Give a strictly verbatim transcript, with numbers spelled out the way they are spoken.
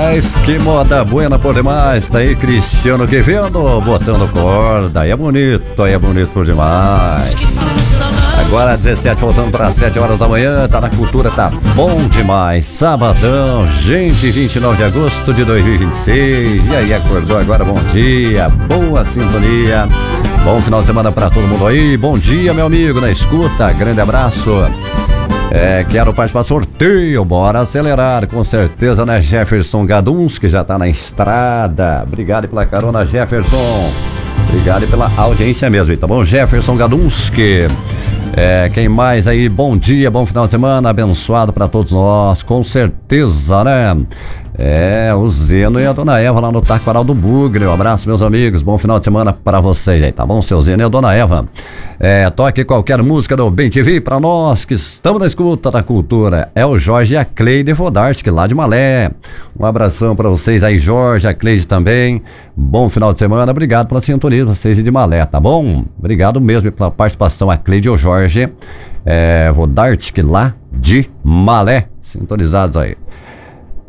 demais, que moda buena por demais. Tá aí Cristiano Quevedo botando corda. Aí é bonito, aí é bonito por demais. Agora dezessete, voltando para sete horas da manhã. Tá na cultura, tá bom demais. Sabadão, gente, vinte e nove de agosto de dois mil e vinte e seis. E aí, acordou agora? Bom dia, boa sintonia. Bom final de semana para todo mundo aí. Bom dia, meu amigo, na escuta. Grande abraço. É, quero participar do sorteio, bora acelerar, com certeza, né, Jefferson Gaduns, que já tá na estrada. Obrigado pela carona, Jefferson. Obrigado pela audiência mesmo, tá bom? Jefferson Gaduns, que é, quem mais aí? Bom dia, bom final de semana, abençoado pra todos nós, com certeza, né? É, o Zeno e a Dona Eva lá no Taquaral do Bugre. Um abraço, meus amigos, bom final de semana pra vocês aí, tá bom? Seu Zeno e a Dona Eva. É, toque qualquer música do Bem T V pra nós que estamos na escuta da cultura. É o Jorge e a Cleide Vodart, que lá de Malé. Um abração pra vocês aí, Jorge, a Cleide também. Bom final de semana, obrigado pela sintonia, vocês e de Malé, tá bom? Obrigado mesmo pela participação, a Cleide e o Jorge é, Vodart, que lá de Malé, sintonizados aí.